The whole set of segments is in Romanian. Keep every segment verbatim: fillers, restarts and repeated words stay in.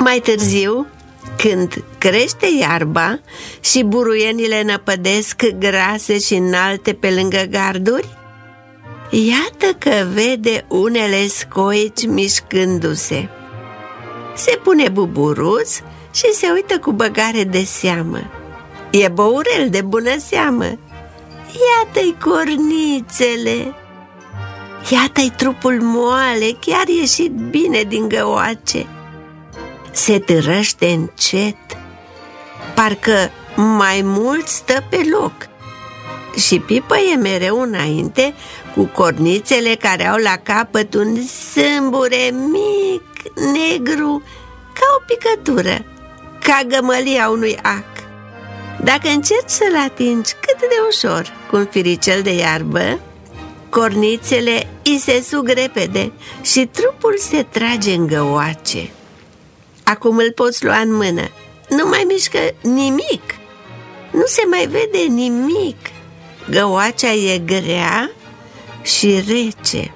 Mai târziu, când crește iarba și buruienile năpădesc grase și înalte pe lângă garduri, iată că vede unele scoici mișcându-se. Se pune buburuț și se uită cu băgare de seamă. E băurel de bună seamă. Iată-i cornițele, iată-i trupul moale, chiar ieșit bine din găoace. Se târăște încet, parcă mai mult stă pe loc și pipăie mereu înainte cu cornițele care au la capăt un sâmbure mic, negru, ca o picătură, ca gămălia unui ac. Dacă încerci să-l atingi cât de ușor cu un firicel de iarbă, cornițele îi se sug repede și trupul se trage în găoace. Acum îl poți lua în mână. Nu mai mișcă nimic. Nu se mai vede nimic. Găoacea e grea și rece.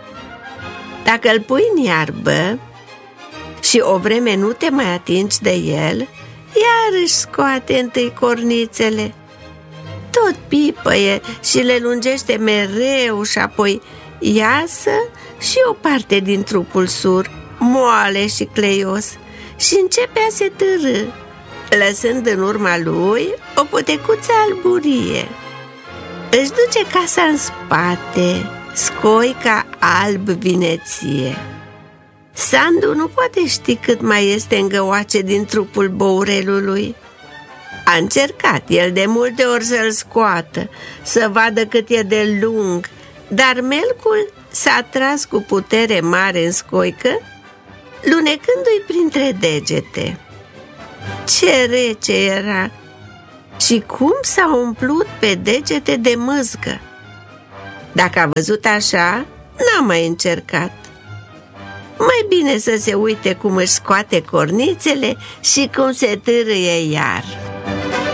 Dacă îl pui în iarbă și o vreme nu te mai atingi de el, iar își scoate întâi cornițele. Tot pipăie și le lungește mereu și apoi iasă și o parte din trupul sur, moale și cleios, și începe a se târî, lăsând în urma lui o potecuță alburie. Își duce casa în spate, scoica alb vineție. Sandu nu poate ști cât mai este în găoace din trupul băurelului. A încercat el de multe ori să-l scoată, să vadă cât e de lung, dar melcul s-a tras cu putere mare în scoică, lunecându-i printre degete. Ce rece era și cum s-a umplut pe degete de mâzgă! Dacă a văzut așa, n-a mai încercat. Mai bine să se uite cum își scoate cornițele și cum se târâie iar.